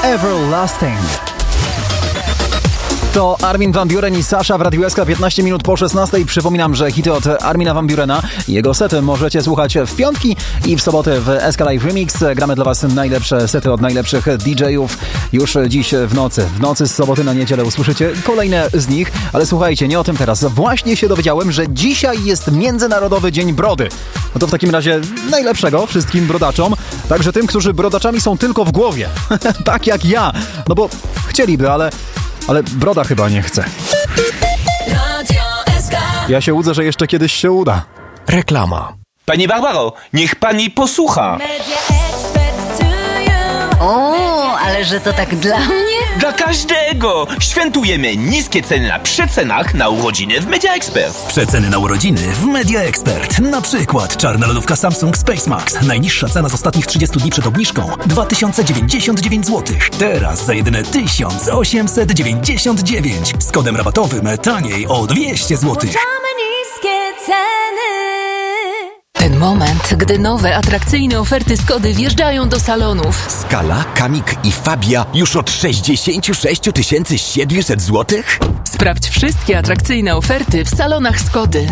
Everlasting. To Armin van Buuren i Sasha w Radiu SK 15 minut po 16. Przypominam, że hity od Armina van Buurena i jego sety możecie słuchać w piątki i w sobotę w SK Live Remix. Gramy dla Was najlepsze sety od najlepszych DJ-ów już dziś w nocy. W nocy z soboty na niedzielę usłyszycie kolejne z nich, ale słuchajcie, nie o tym teraz. Właśnie się dowiedziałem, że dzisiaj jest Międzynarodowy Dzień Brody. No to w takim razie najlepszego wszystkim brodaczom, także tym, którzy brodaczami są tylko w głowie. Tak jak ja. No bo chcieliby, ale broda chyba nie chce. Ja się łudzę, że jeszcze kiedyś się uda. Reklama. Pani Barbaro, niech pani posłucha. O, ale że to tak dla mnie? Dla każdego! Świętujemy niskie ceny na przecenach na urodziny w Media Expert. Przeceny na urodziny w Media Expert. Na przykład czarna lodówka Samsung Space Max. Najniższa cena z ostatnich 30 dni przed obniżką 2099 zł. Teraz za jedyne 1899. Z kodem rabatowym taniej o 200 zł. niskie ceny. Ten moment, gdy nowe, atrakcyjne oferty Skody wjeżdżają do salonów. Skala, Kamik i Fabia już od 66 700 zł? Sprawdź wszystkie atrakcyjne oferty w salonach Skody.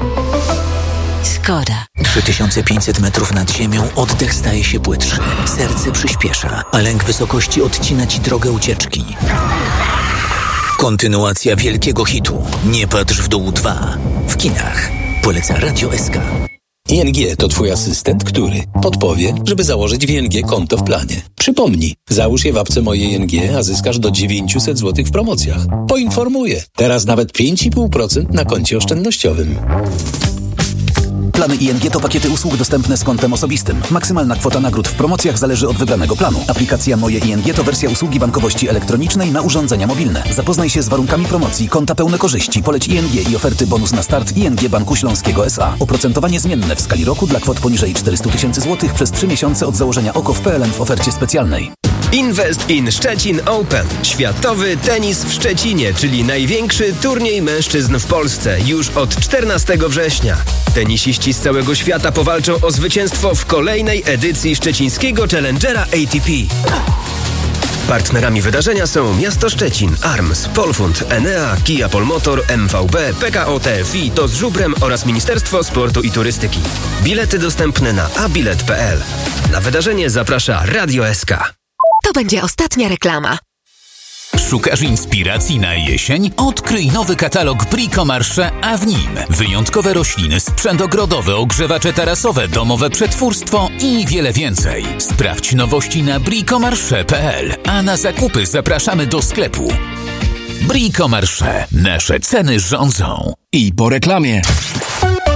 Skoda. 3500 metrów nad ziemią, oddech staje się płytszy, serce przyspiesza, a lęk wysokości odcina ci drogę ucieczki. Kontynuacja wielkiego hitu Nie patrz w dół 2 w kinach. Poleca Radio SK. ING to twój asystent, który podpowie, żeby założyć w ING konto w planie. Przypomnij, załóż je w apce Moje ING, a zyskasz do 900 zł w promocjach. Poinformuję, teraz nawet 5,5% na koncie oszczędnościowym. Plany ING to pakiety usług dostępne z kontem osobistym. Maksymalna kwota nagród w promocjach zależy od wybranego planu. Aplikacja Moje ING to wersja usługi bankowości elektronicznej na urządzenia mobilne. Zapoznaj się z warunkami promocji, konta pełne korzyści, poleć ING i oferty bonus na start ING Banku Śląskiego S.A. Oprocentowanie zmienne w skali roku dla kwot poniżej 400 000 zł przez 3 miesiące od założenia OKO w PLN w ofercie specjalnej. Invest in Szczecin Open. Światowy tenis w Szczecinie, czyli największy turniej mężczyzn w Polsce już od 14 września. Tenisiści z całego świata powalczą o zwycięstwo w kolejnej edycji szczecińskiego Challengera ATP. Partnerami wydarzenia są Miasto Szczecin, ARMS, Polfund, Enea, Kia Polmotor, MVB, PKO TFI, TOZ Żubrem oraz Ministerstwo Sportu i Turystyki. Bilety dostępne na abilet.pl. Na wydarzenie zaprasza Radio SK. To będzie ostatnia reklama. Szukasz inspiracji na jesień? Odkryj nowy katalog Bricomarché, a w nim wyjątkowe rośliny, sprzęt ogrodowy, ogrzewacze tarasowe, domowe przetwórstwo i wiele więcej. Sprawdź nowości na bricomarché.pl, a na zakupy zapraszamy do sklepu. Bricomarché. Nasze ceny rządzą. I po reklamie.